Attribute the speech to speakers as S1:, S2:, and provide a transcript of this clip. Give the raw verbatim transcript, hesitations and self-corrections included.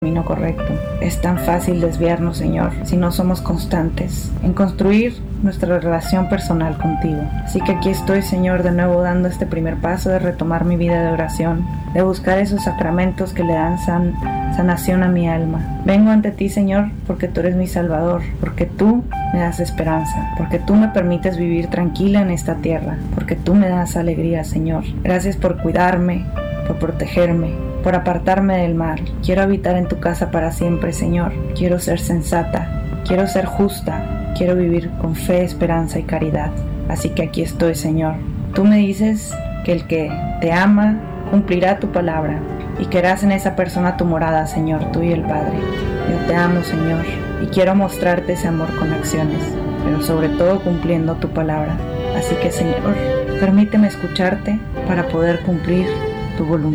S1: camino correcto. Es tan fácil desviarnos, Señor, si no somos constantes en construir nuestra relación personal contigo. Así que aquí estoy, Señor, de nuevo dando este primer paso de retomar mi vida de oración, de buscar esos sacramentos que le dan san, sanación a mi alma. Vengo ante ti, Señor, porque tú eres mi Salvador, porque tú me das esperanza, porque tú me permites vivir tranquila en esta tierra, porque tú me das alegría, Señor. Gracias por cuidarme, por protegerme, por apartarme del mal. Quiero habitar en tu casa para siempre, Señor. Quiero ser sensata, quiero ser justa, quiero vivir con fe, esperanza y caridad. Así que aquí estoy, Señor. Tú me dices que el que te ama cumplirá tu palabra y que harás en esa persona tu morada, Señor, tú y el Padre. Yo te amo, Señor, y quiero mostrarte ese amor con acciones, pero sobre todo cumpliendo tu palabra. Así que, Señor, permíteme escucharte para poder cumplir tu voluntad.